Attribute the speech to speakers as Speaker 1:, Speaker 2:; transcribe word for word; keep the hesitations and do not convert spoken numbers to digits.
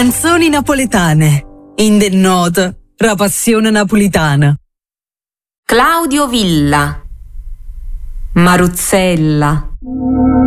Speaker 1: Canzoni napoletane. In the note, la passione napolitana.
Speaker 2: Claudio Villa, Maruzzella.